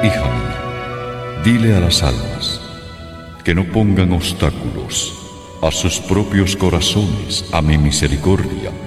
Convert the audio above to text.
Hija mía, dile a las almas que no pongan obstáculos a sus propios corazones a mi misericordia,